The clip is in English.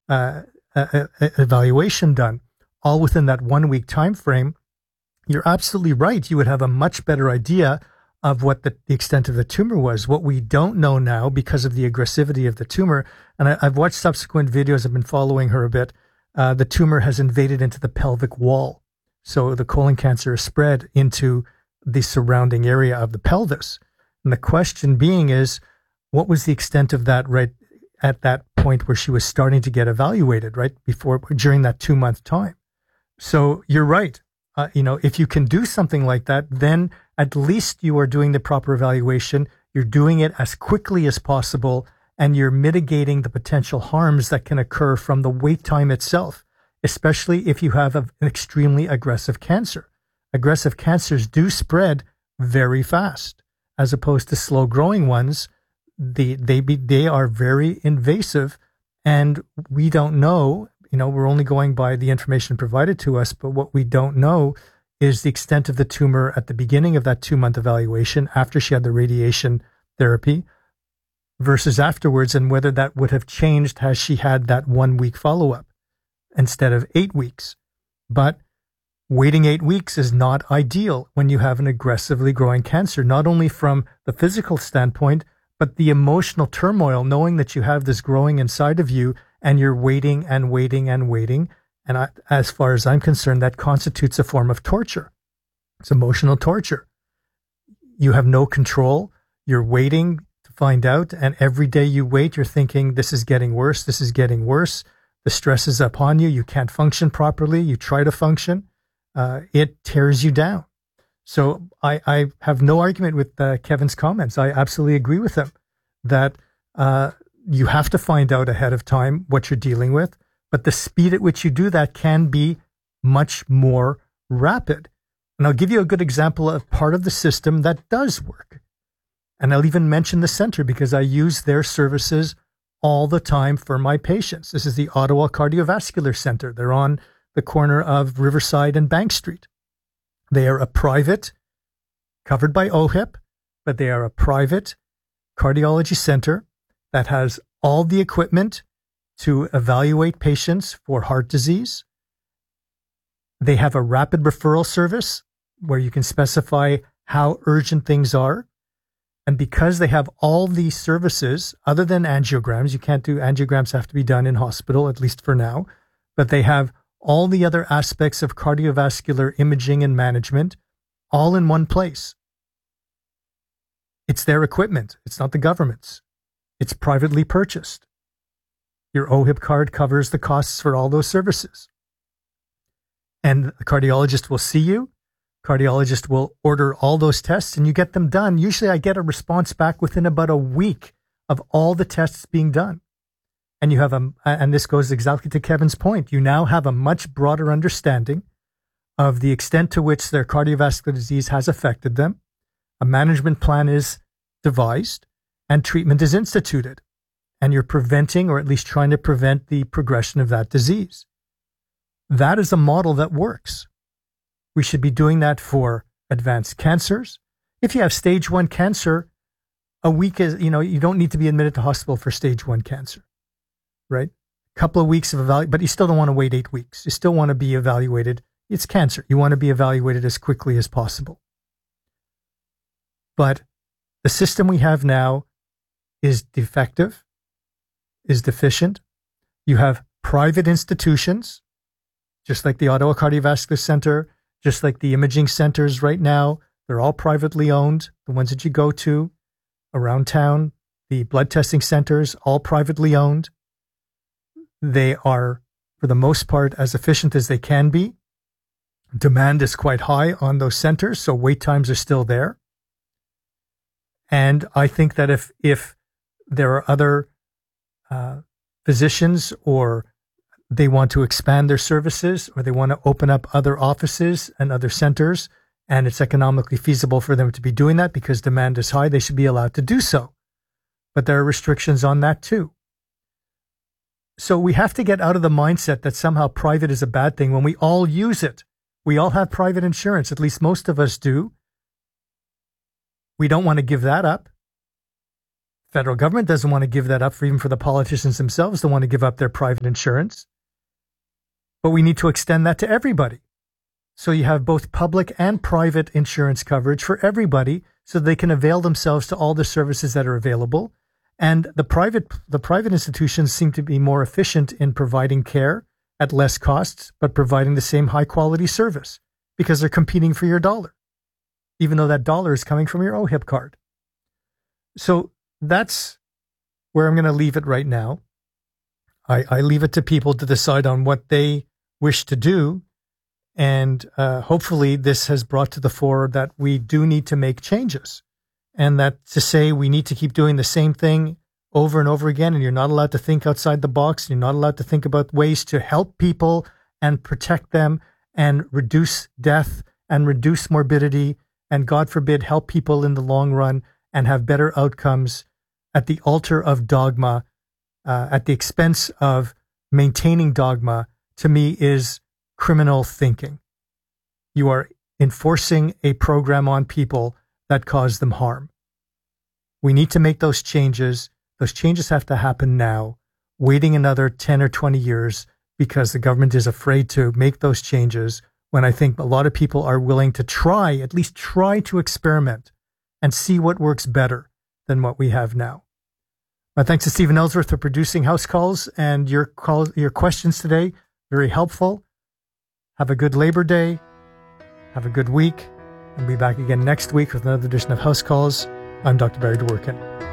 evaluation done, all within that 1 week time frame, you're absolutely right. You would have a much better idea of what the extent of the tumor was. What we don't know now, because of the aggressivity of the tumor, and I've watched subsequent videos, I've been following her a bit, the tumor has invaded into the pelvic wall. So the colon cancer is spread into the surrounding area of the pelvis. And the question being is, what was the extent of that right at that point where she was starting to get evaluated, right before, during that 2 month time? So you're right. If you can do something like that, then at least you are doing the proper evaluation. You're doing it as quickly as possible, and you're mitigating the potential harms that can occur from the wait time itself, especially if you have an extremely aggressive cancer. Aggressive cancers do spread very fast, as opposed to slow growing ones. They are very invasive, and we don't know. We're only going by the information provided to us, but what we don't know is the extent of the tumor at the beginning of that 2 month evaluation after she had the radiation therapy versus afterwards, and whether that would have changed has she had that 1 week follow-up instead of 8 weeks. But waiting 8 weeks is not ideal when you have an aggressively growing cancer, not only from the physical standpoint, but the emotional turmoil, knowing that you have this growing inside of you and you're waiting and waiting and waiting. And as far as I'm concerned, that constitutes a form of torture. It's emotional torture. You have no control. You're waiting to find out. And every day you wait, you're thinking, this is getting worse. This is getting worse. The stress is upon you. You can't function properly. You try to function. It tears you down. So I have no argument with Kevin's comments. I absolutely agree with him that you have to find out ahead of time what you're dealing with, but the speed at which you do that can be much more rapid. And I'll give you a good example of part of the system that does work. And I'll even mention the center because I use their services all the time for my patients. This is the Ottawa Cardiovascular Center. They're on the corner of Riverside and Bank Street. They are a private, covered by OHIP, but they are a private cardiology center that has all the equipment to evaluate patients for heart disease. They have a rapid referral service where you can specify how urgent things are. And because they have all these services, other than angiograms, you can't do angiograms, have to be done in hospital, at least for now, but they have all the other aspects of cardiovascular imaging and management all in one place. It's their equipment. It's not the government's. It's privately purchased. Your OHIP card covers the costs for all those services. And the cardiologist will see you. Cardiologist will order all those tests and you get them done. Usually I get a response back within about a week of all the tests being done. And you have and this goes exactly to Kevin's point. You now have a much broader understanding of the extent to which their cardiovascular disease has affected them. A management plan is devised and treatment is instituted. And you're preventing, or at least trying to prevent, the progression of that disease. That is a model that works. We should be doing that for advanced cancers. If you have stage 1 cancer, a week is, you don't need to be admitted to hospital for stage 1 cancer, right? A couple of weeks of evaluation, but you still don't want to wait 8 weeks. You still want to be evaluated. It's cancer. You want to be evaluated as quickly as possible. But the system we have now is defective, is deficient. You have private institutions, just like the Ottawa Cardiovascular Center, just like the imaging centers right now. They're all privately owned. The ones that you go to around town, the blood testing centers, all privately owned. They are, for the most part, as efficient as they can be. Demand is quite high on those centers, so wait times are still there. And I think that if there are other physicians, or they want to expand their services, or they want to open up other offices and other centers, and it's economically feasible for them to be doing that because demand is high, they should be allowed to do so. But there are restrictions on that too. So we have to get out of the mindset that somehow private is a bad thing when we all use it. We all have private insurance, at least most of us do. We don't want to give that up. Federal government doesn't want to give that up for even for the politicians themselves. Don't want to give up their private insurance. But we need to extend that to everybody. So you have both public and private insurance coverage for everybody so they can avail themselves to all the services that are available. And the private institutions seem to be more efficient in providing care at less costs, but providing the same high quality service because they're competing for your dollar, even though that dollar is coming from your OHIP card. So that's where I'm going to leave it right now. I leave it to people to decide on what they wish to do. And hopefully this has brought to the fore that we do need to make changes, and that to say we need to keep doing the same thing over and over again, and you're not allowed to think outside the box, you're not allowed to think about ways to help people and protect them and reduce death and reduce morbidity and, God forbid, help people in the long run and have better outcomes at the altar of dogma, at the expense of maintaining dogma, to me is criminal thinking. You are enforcing a program on people that cause them harm. We need to make those changes. Those changes have to happen now. Waiting another 10 or 20 years because the government is afraid to make those changes, when I think a lot of people are willing to try, at least try to experiment and see what works better than what we have now. My thanks to Stephen Ellsworth for producing House Calls and your questions today. Very helpful. Have a good Labor Day. Have a good week. And be back again next week with another edition of House Calls. I'm Dr. Barry Dworkin.